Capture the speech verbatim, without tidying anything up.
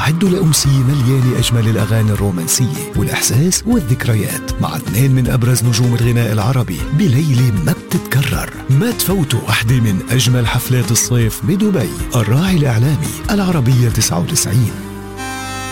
استعدوا لأمسية مليانة أجمل الأغاني الرومانسية والإحساس والذكريات مع اثنين من أبرز نجوم الغناء العربي بليلة ما بتتكرر. ما تفوتوا واحدة من أجمل حفلات الصيف بدبي. الراعي الإعلامي العربية تسعة وتسعين.